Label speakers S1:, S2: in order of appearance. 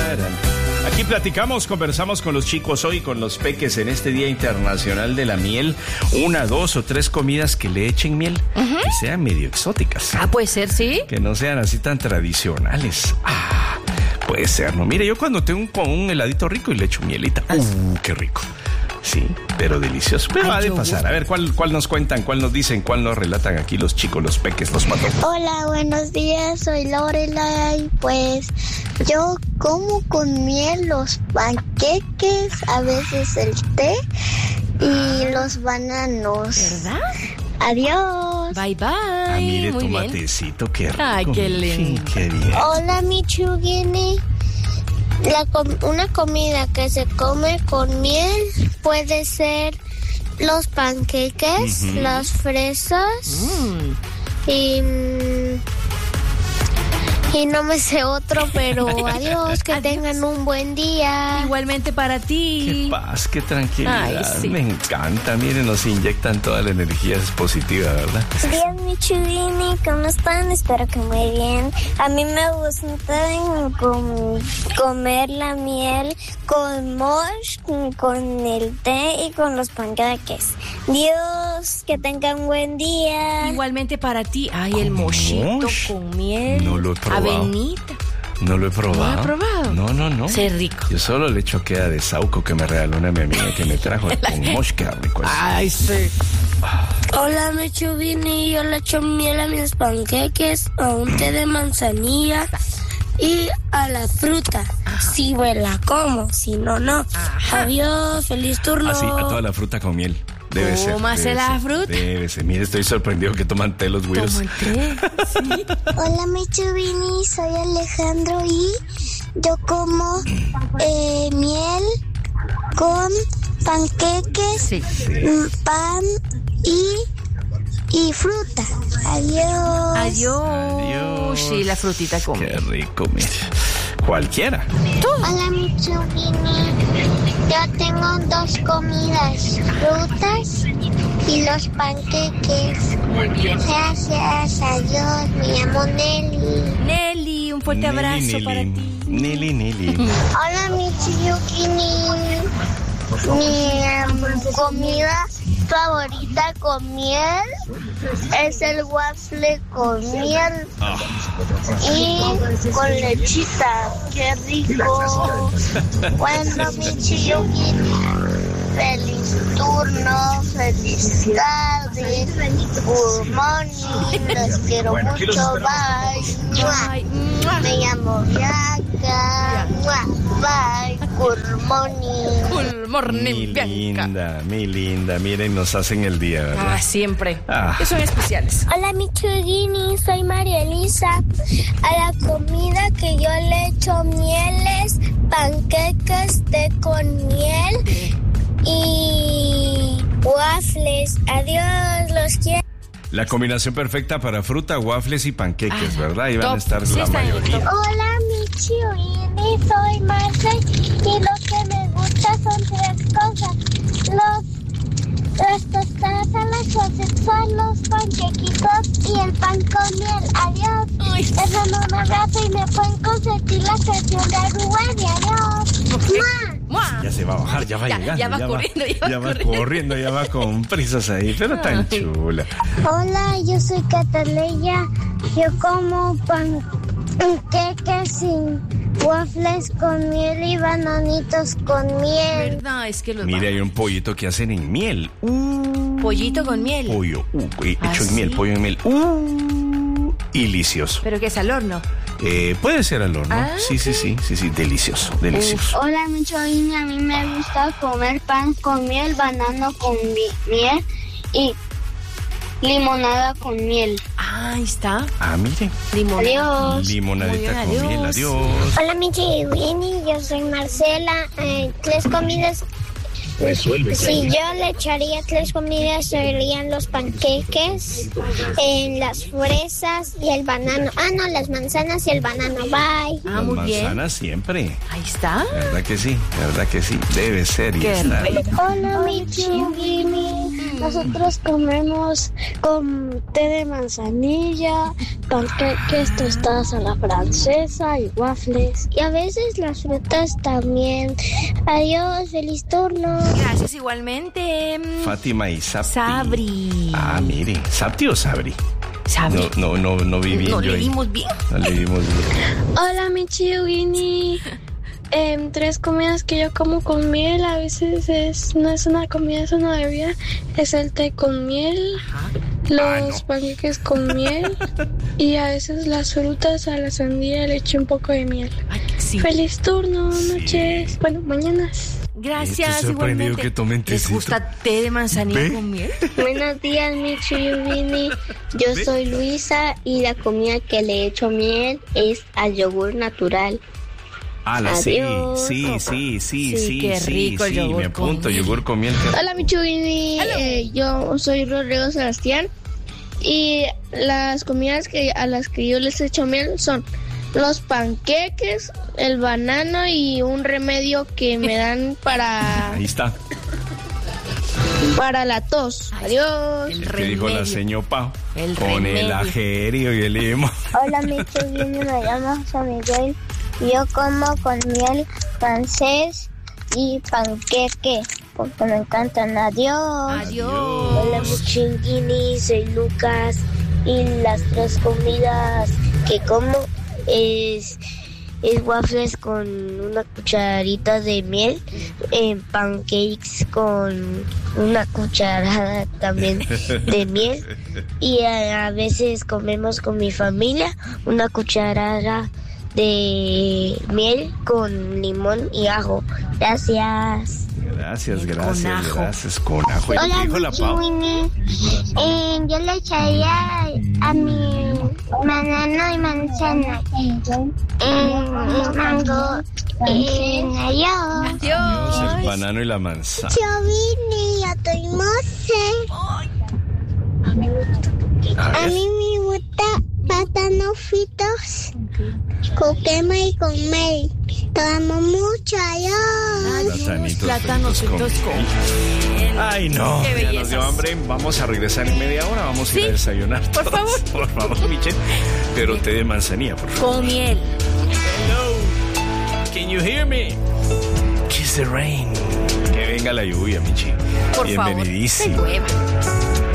S1: Aquí platicamos, conversamos con los chicos hoy, con los peques en este Día Internacional de la Miel. 1, 2 o 3 comidas que le echen miel, que sean medio exóticas.
S2: Puede ser, ¿sí?
S1: Que no sean así tan tradicionales. Puede ser, ¿no? Mire, yo cuando tengo un heladito rico y le echo mielita. Qué rico. Sí, pero delicioso. Pero ha de pasar. A ver, ¿cuál nos cuentan, cuál nos dicen, cuál nos relatan aquí los chicos, los peques, los patojos?
S3: Hola, buenos días, soy Lorelai. Pues yo como con miel los panqueques, a veces el té y los bananos.
S2: ¿Verdad?
S3: Adiós.
S2: Bye, bye.
S1: Mire,
S2: muy
S1: tomatecito,
S2: bien.
S1: qué rico.
S2: Ay, qué lindo.
S1: Sí, qué bien.
S3: Hola, mi Chugini. Una comida que se come con miel puede ser los panqueques, las fresas y no me sé otro, pero adiós, que tengan un buen día.
S2: Igualmente para ti.
S1: Qué paz, qué tranquilidad.
S2: Ay, sí.
S1: Me encanta. Miren, nos inyectan toda la energía, es positiva, ¿verdad?
S3: Bien, mi Chubini, ¿cómo están? Espero que muy bien. A mí me gusta comer la miel con mosh, con el té y con los panqueques. Dios, que tengan buen día.
S2: Igualmente para ti. Ay, el mochito con miel.
S1: No lo he probado.
S2: Avenita.
S1: No lo he probado.
S2: ¿No lo he probado?
S1: No.
S2: Sí, rico.
S1: Yo solo le echo queda de sauco que me regaló una mi amiga que me trajo con mosca, rico.
S2: Ay, sí.
S3: Hola, mi Chubini, yo le echo miel a mis panqueques, a un té de manzanilla y a la fruta. Si me la como, si no, no. Adiós, feliz turno.
S1: Así, a toda la fruta con miel. Debe ser.
S2: Tómase la fruta.
S1: Debe ser. Mire, estoy sorprendido que toman té los güiros.
S2: Toma el té, sí.
S3: Hola, mi Chubini, soy Alejandro y yo como miel con panqueques,
S2: Sí.
S3: pan y fruta. Adiós.
S2: Adiós. Sí, la frutita con
S1: Qué
S2: miel.
S1: rico, mire. Cualquiera.
S3: Hola, mi Chubini. Yo tengo 2 comidas, frutas y los panqueques.
S2: Muy bien.
S3: Gracias, adiós, me llamo Nelly.
S2: Nelly, un fuerte abrazo para ti.
S1: Nelly.
S3: Hola, mi Chiyukini. Mi comida favorita con miel es el waffle con miel y con lechita. ¡Qué rico! Bueno, mi Chiyukini, feliz turno, feliz tarde, good morning, los quiero mucho, bye.
S2: Ay,
S3: Me llamo Bianca, bye, good morning.
S2: Good morning,
S1: Mi linda. Miren, nos hacen el día, ¿verdad?
S2: Siempre.
S1: Ah.
S2: Que son especiales.
S3: Hola, mi Chugini, soy María Elisa. A la comida que yo le echo mieles, panqueques, té con miel y waffles. Adiós, los quiero.
S1: La combinación perfecta para fruta, waffles y panqueques, ¿verdad? Ahí van a estar
S2: Sí,
S1: la
S2: está bien,
S1: mayoría.
S2: top.
S3: Hola, mi Chugini, soy Marce y lo que me gusta son 3 cosas. Las tostadas a la sexual, los panquequitos y el pan con miel. Adiós. Les mando un abrazo y me pueden consentir la canción de Aruani. Adiós. ¡Mua!
S1: Ya se va a bajar, ya va llegando.
S2: ya va corriendo,
S1: Ya va con prisas ahí, pero tan chula.
S3: Hola, yo soy Cataleya. Yo como panqueques sin waffles con miel y bananitos con miel.
S2: ¿Verdad? Es que los
S1: Mire, hay un pollito que hacen en miel.
S2: pollito con miel.
S1: Pollo, hecho en miel,
S2: ¿sí?
S1: pollo en miel. Delicioso.
S2: Pero que es al horno.
S1: Puede ser al horno. Sí, delicioso.
S3: Hola, mi Chugini, a mí me gusta comer pan con miel, banano con miel y limonada con miel.
S2: Ahí está.
S1: Miren.
S3: Adiós.
S1: Limonadita
S2: Muy bien,
S1: con miel,
S2: adiós.
S1: adiós.
S3: Hola, mi Chigüini, yo soy Marcela. 3 comidas Si yo le echaría 3 comidas, serían los panqueques, las fresas y el banano. No, las manzanas y el banano. Bye.
S1: Las
S2: muy bien.
S1: manzanas siempre.
S2: Ahí está.
S1: ¿Verdad que sí? Debe ser y está.
S3: Hola, mi chiquini. Nosotros comemos con té de manzanilla, panqueques tostadas a la francesa y waffles. Y a veces las frutas también. Adiós, feliz turno.
S2: Gracias igualmente.
S1: Fátima y Sapti.
S2: Sabri.
S1: Mire, ¿Sapti o Sabri?
S2: Sabri.
S1: No vi bien.
S2: No
S1: yo
S2: le
S1: ahí.
S2: dimos bien.
S1: No le dimos bien.
S3: Hola, mi chiquini. 3 comidas que yo como con miel, a veces no es una comida, es una bebida, es el té con miel, los panqueques con miel y a veces las frutas a la sandía le echo un poco de miel.
S2: Ay, sí.
S3: Feliz turno, noches, mañanas.
S2: Gracias
S1: Estoy sorprendido
S2: igualmente.
S1: que tomen
S2: ¿Les
S1: tecito.
S2: gusta té de manzanilla
S1: ¿Ve?
S2: con miel?
S3: Buenos días, mi Chuyubini. Yo soy Luisa y la comida que le echo miel es al yogur natural. Adiós.
S2: Sí, qué rico el yogur
S1: me apunto,
S2: con miel.
S1: yogur con miel.
S3: Hola, mi Chuyubini. Yo soy Rodrigo Sebastián y las comidas a las que yo les echo miel son los panqueques, el banano y un remedio que me dan
S1: Ahí está.
S3: para la tos. Adiós.
S2: El
S1: ¿Qué dijo la
S2: remedio.
S1: señor Pau?
S2: El
S1: Con el
S2: remedio.
S1: ajerio y el limón.
S3: Hola, mi Chuyubini, me llamo San Miguel. Yo como con miel francés y panqueque porque me encantan. Adiós.
S2: Adiós.
S3: Hola, mi Chuyubini, soy Lucas y las 3 comidas que como es waffles con una cucharita de miel, pancakes con una cucharada también de miel y a veces comemos con mi familia una cucharada de miel con limón y ajo. Gracias.
S1: Gracias.
S2: Con ajo.
S1: Con ajo. ¿Y lo que dijo la Pau?
S3: Yo le echaría a mi banano y manzana. Mango. Adiós.
S1: Dios, el banano y la manzana.
S3: Yo vine, ya estoy
S1: A
S3: A
S1: ver.
S3: mí me gusta plátanos fritos con crema y con miel. Te amo mucho, adiós.
S1: Platanitos
S2: Plátanos
S1: fritos
S2: fritos
S1: con
S2: con miel.
S1: Ay, no.
S2: Qué
S1: Ya nos
S2: bellezas.
S1: dio hambre. Vamos a regresar en media hora. Vamos a ir
S2: Sí,
S1: a desayunar.
S2: por
S1: todos.
S2: favor.
S1: Por favor, Michelle. Pero té de manzanilla, por favor.
S2: Con miel.
S1: Hello. Can you hear me? Kiss the rain. Que venga la lluvia, Michi.
S2: Por favor.
S1: Bienvenidísimo.
S2: Se llueva.